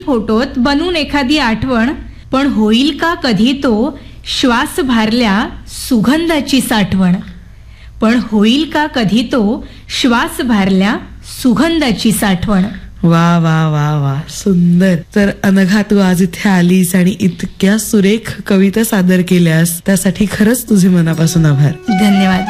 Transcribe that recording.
फोटोत बनून एखादी आठवण, पण होईल का कधी तो श्वास भारल्या सुगंधाची साठवण. पण होईल का कधी तो श्वास भारल्या सुगंधाची साठवण. वा वा वा वा, सुंदर. तर अनघा, तू आज इथे आलीस आणि इतक्या सुरेख कविता सादर केल्यास त्यासाठी खरंच तुझे मनापासून आभार. धन्यवाद.